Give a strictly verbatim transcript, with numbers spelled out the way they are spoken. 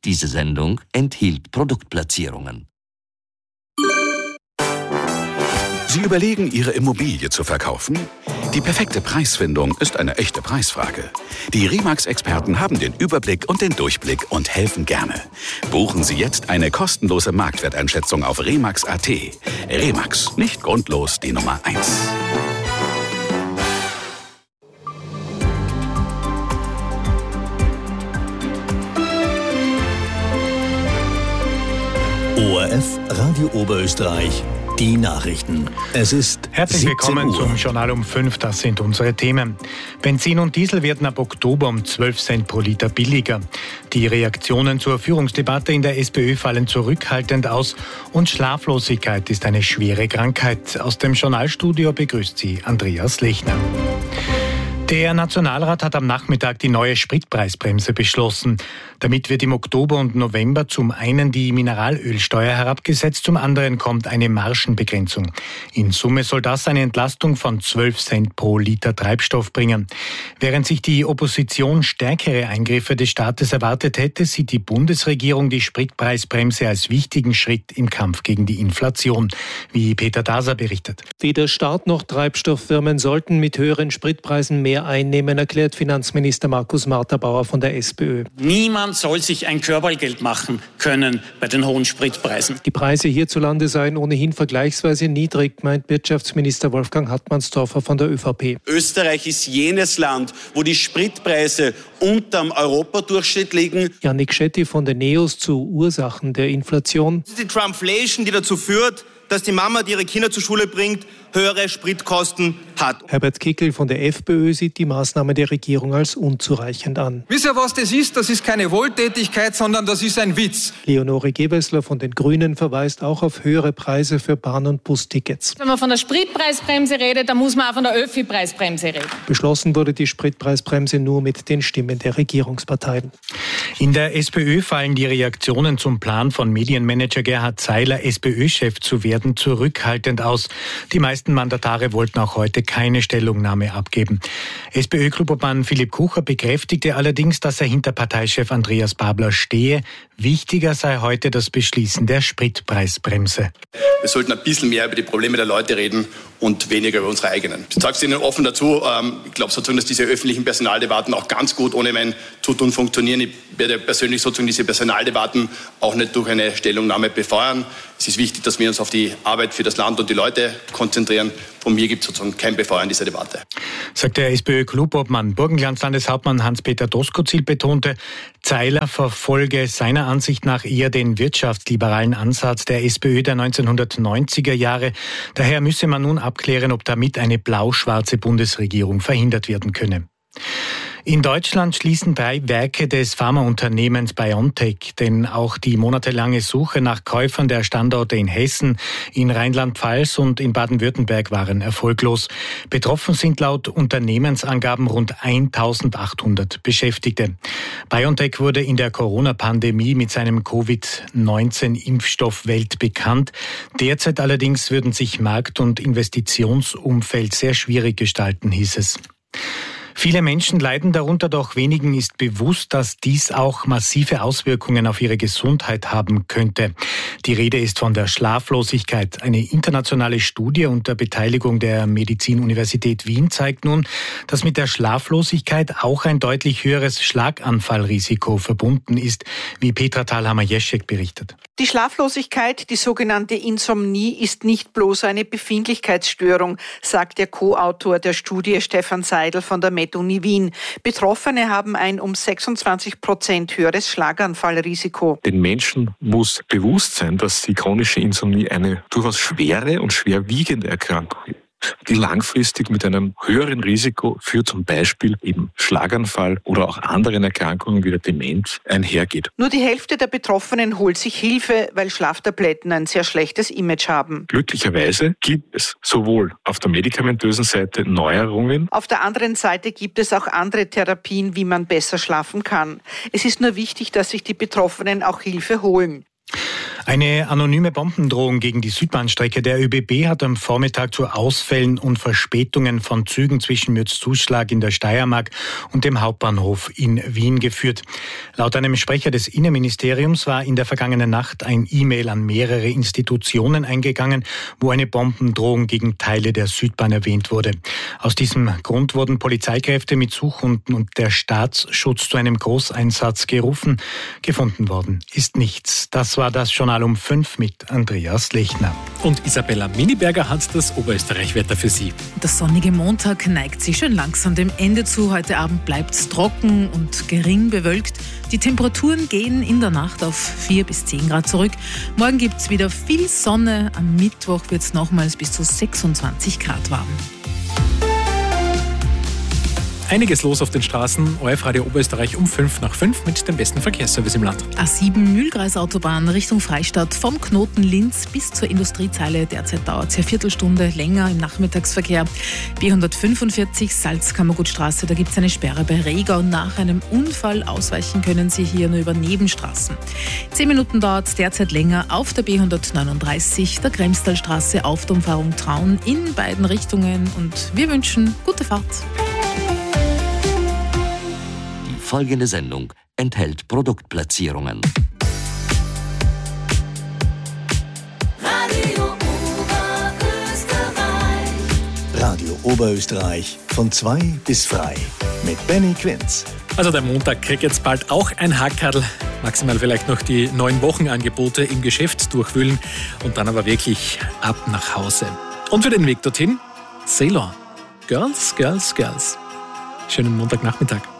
Diese Sendung enthielt Produktplatzierungen. Sie überlegen, Ihre Immobilie zu verkaufen? Die perfekte Preisfindung ist eine echte Preisfrage. Die Remax-Experten haben den Überblick und den Durchblick und helfen gerne. Buchen Sie jetzt eine kostenlose Marktwerteinschätzung auf remax punkt at. Remax, nicht grundlos die Nummer eins. O R F Radio Oberösterreich, die Nachrichten. Es ist Herzlich willkommen zum Journal um fünf, das sind unsere Themen. Benzin und Diesel werden ab Oktober um zwölf Cent pro Liter billiger. Die Reaktionen zur Führungsdebatte in der SPÖ fallen zurückhaltend aus und Schlaflosigkeit ist eine schwere Krankheit. Aus dem Journalstudio begrüßt sie Andreas Lechner. Der Nationalrat hat am Nachmittag die neue Spritpreisbremse beschlossen. Damit wird im Oktober und November zum einen die Mineralölsteuer herabgesetzt, zum anderen kommt eine Margenbegrenzung. In Summe soll das eine Entlastung von zwölf Cent pro Liter Treibstoff bringen. Während sich die Opposition stärkere Eingriffe des Staates erwartet hätte, sieht die Bundesregierung die Spritpreisbremse als wichtigen Schritt im Kampf gegen die Inflation, wie Peter Daser berichtet. Weder Staat noch Treibstofffirmen sollten mit höheren Spritpreisen mehr einnehmen, erklärt Finanzminister Markus Marterbauer von der SPÖ. Niemand soll sich ein Körpergeld machen können bei den hohen Spritpreisen. Die Preise hierzulande seien ohnehin vergleichsweise niedrig, meint Wirtschaftsminister Wolfgang Hartmannsdorfer von der ÖVP. Österreich ist jenes Land, wo die Spritpreise unterm Europadurchschnitt liegen. Yannick Schetti von den Neos zu Ursachen der Inflation. Das ist die Trumpflation, die dazu führt, dass die Mama, die ihre Kinder zur Schule bringt, höhere Spritkosten hat. Herbert Kickl von der FPÖ sieht die Maßnahme der Regierung als unzureichend an. Wisst ihr, was das ist? Das ist keine Wohltätigkeit, sondern das ist ein Witz. Leonore Gewessler von den Grünen verweist auch auf höhere Preise für Bahn- und Bustickets. Wenn man von der Spritpreisbremse redet, dann muss man auch von der Öffi-Preisbremse reden. Beschlossen wurde die Spritpreisbremse nur mit den Stimmen der Regierungsparteien. In der SPÖ fallen die Reaktionen zum Plan von Medienmanager Gerhard Seiler, SPÖ-Chef zu werden, zurückhaltend aus. Die meisten Mandatare wollten auch heute keine Stellungnahme abgeben. SPÖ-Klubobmann Philipp Kucher bekräftigte allerdings, dass er hinter Parteichef Andreas Babler stehe. Wichtiger sei heute das Beschließen der Spritpreisbremse. Wir sollten ein bisschen mehr über die Probleme der Leute reden und weniger über unsere eigenen. Ich sage es Ihnen offen dazu, ich glaube sozusagen, dass diese öffentlichen Personaldebatten auch ganz gut ohne mein Zutun funktionieren. Ich werde persönlich sozusagen diese Personaldebatten auch nicht durch eine Stellungnahme befeuern. Es ist wichtig, dass wir uns auf die Arbeit für das Land und die Leute konzentrieren. Von mir gibt es sozusagen kein Befeuern dieser Debatte. Sagt der SPÖ-Klubobmann. Burgenlandslandeshauptmann Hans-Peter Doskozil betonte, Seiler verfolge seiner Ansicht nach eher den wirtschaftsliberalen Ansatz der SPÖ der neunzehnhundertneunziger Jahre. Daher müsse man nun abklären, ob damit eine blau-schwarze Bundesregierung verhindert werden könne. In Deutschland schließen drei Werke des Pharmaunternehmens BioNTech, denn auch die monatelange Suche nach Käufern der Standorte in Hessen, in Rheinland-Pfalz und in Baden-Württemberg waren erfolglos. Betroffen sind laut Unternehmensangaben rund eintausendachthundert Beschäftigte. BioNTech wurde in der Corona-Pandemie mit seinem Covid neunzehn Impfstoff weltbekannt. Derzeit allerdings würden sich Markt- und Investitionsumfeld sehr schwierig gestalten, hieß es. Viele Menschen leiden darunter, doch wenigen ist bewusst, dass dies auch massive Auswirkungen auf ihre Gesundheit haben könnte. Die Rede ist von der Schlaflosigkeit. Eine internationale Studie unter Beteiligung der Medizinuniversität Wien zeigt nun, dass mit der Schlaflosigkeit auch ein deutlich höheres Schlaganfallrisiko verbunden ist, wie Petra Thalhammer-Jeschek berichtet. Die Schlaflosigkeit, die sogenannte Insomnie, ist nicht bloß eine Befindlichkeitsstörung, sagt der Co-Autor der Studie Stefan Seidel von der MedUni Wien. Betroffene haben ein um sechsundzwanzig Prozent höheres Schlaganfallrisiko. Den Menschen muss bewusst sein, dass die chronische Insomnie eine durchaus schwere und schwerwiegende Erkrankung ist, die langfristig mit einem höheren Risiko für zum Beispiel eben Schlaganfall oder auch anderen Erkrankungen wie der Demenz einhergeht. Nur die Hälfte der Betroffenen holt sich Hilfe, weil Schlaftabletten ein sehr schlechtes Image haben. Glücklicherweise gibt es sowohl auf der medikamentösen Seite Neuerungen. Auf der anderen Seite gibt es auch andere Therapien, wie man besser schlafen kann. Es ist nur wichtig, dass sich die Betroffenen auch Hilfe holen. Eine anonyme Bombendrohung gegen die Südbahnstrecke der ÖBB hat am Vormittag zu Ausfällen und Verspätungen von Zügen zwischen Mürzzuschlag in der Steiermark und dem Hauptbahnhof in Wien geführt. Laut einem Sprecher des Innenministeriums war in der vergangenen Nacht ein E-Mail an mehrere Institutionen eingegangen, wo eine Bombendrohung gegen Teile der Südbahn erwähnt wurde. Aus diesem Grund wurden Polizeikräfte mit Suchhunden und der Staatsschutz zu einem Großeinsatz gerufen. Gefunden worden ist nichts. Das war das Journal um fünf mit Andreas Lechner. Und Isabella Miniberger hat das Oberösterreich-Wetter für Sie. Der sonnige Montag neigt sich schon langsam dem Ende zu. Heute Abend bleibt es trocken und gering bewölkt. Die Temperaturen gehen in der Nacht auf vier bis zehn Grad zurück. Morgen gibt es wieder viel Sonne. Am Mittwoch wird es nochmals bis zu sechsundzwanzig Grad warm. Einiges los auf den Straßen. O F Radio Oberösterreich um fünf nach fünf mit dem besten Verkehrsservice im Land. A sieben Mühlkreisautobahn Richtung Freistadt vom Knoten Linz bis zur Industriezeile. Derzeit dauert es eine Viertelstunde länger im Nachmittagsverkehr. B hundertfünfundvierzig Salzkammergutstraße, da gibt es eine Sperre bei Regau. Nach einem Unfall ausweichen können Sie hier nur über Nebenstraßen. Zehn Minuten dauert es derzeit länger auf der B hundertneununddreißig, der Kremstalstraße auf der Umfahrung Traun in beiden Richtungen. Und wir wünschen gute Fahrt. Folgende Sendung enthält Produktplatzierungen. Radio Oberösterreich. Radio Oberösterreich von zwei bis frei mit Benny Quinz. Also der Montag kriegt jetzt bald auch ein Hackerl. Maximal vielleicht noch die neuen Wochenangebote im Geschäft durchwühlen und dann aber wirklich ab nach Hause. Und für den Weg dorthin, Ceylon. Girls, Girls, Girls. Schönen Montagnachmittag.